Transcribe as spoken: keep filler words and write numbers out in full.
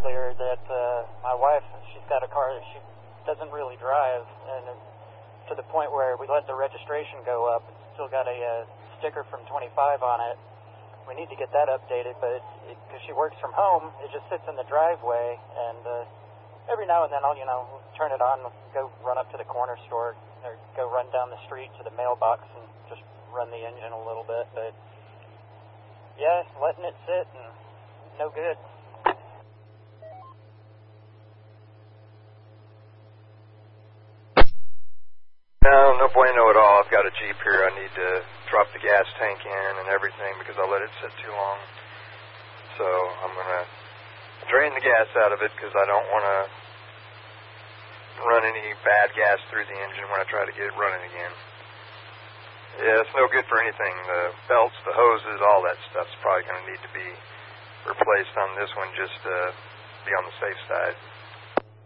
earlier that uh, my wife, she's got a car that she doesn't really drive, and to the point where we let the registration go up. It's still got a uh, sticker from twenty-five on it. We need to get that updated, but because she works from home, it just sits in the driveway, and uh, every now and then I'll, you know, turn it on, go run up to the corner store, or go run down the street to the mailbox and just run the engine a little bit, but yeah, letting it sit and no good. No, no bueno at all. I've got a Jeep here. I need to drop the gas tank in and everything because I let it sit too long. So I'm going to drain the gas out of it because I don't want to run any bad gas through the engine when I try to get it running again. Yeah, it's no good for anything. The belts, the hoses, all that stuff's probably going to need to be replaced on this one just to be on the safe side.